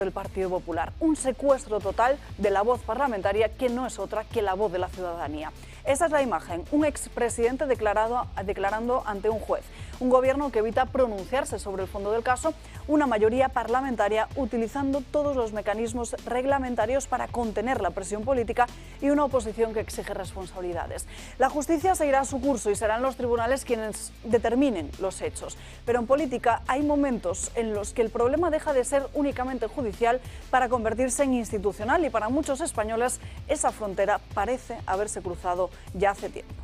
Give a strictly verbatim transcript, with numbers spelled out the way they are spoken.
del Partido Popular, un secuestro total de la voz parlamentaria que no es otra que la voz de la ciudadanía. Esa es la imagen, un expresidente declarado, declarando ante un juez, un gobierno que evita pronunciarse sobre el fondo del caso, una mayoría parlamentaria utilizando todos los mecanismos reglamentarios para contener la presión política y una oposición que exige responsabilidades. La justicia seguirá su curso y serán los tribunales quienes determinen los hechos, pero en política hay momentos en los que el problema deja de ser únicamente judicial para convertirse en institucional y para muchos españoles esa frontera parece haberse cruzado ya hace tiempo.